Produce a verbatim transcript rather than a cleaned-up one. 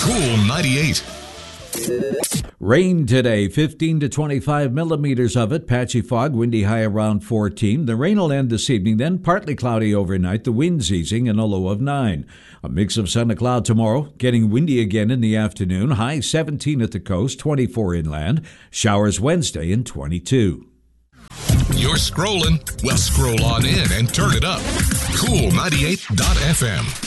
Cool ninety-eight. Rain today, fifteen to twenty-five millimeters of it. Patchy fog, windy high around fourteen. The rain will end this evening, then partly cloudy overnight. The wind's easing and a low of nine. A mix of sun and cloud tomorrow, getting windy again in the afternoon. High seventeen at the coast, twenty-four inland. Showers Wednesday and twenty-two. You're scrolling? Well, scroll on in and turn it up. Cool ninety-eight dot f m.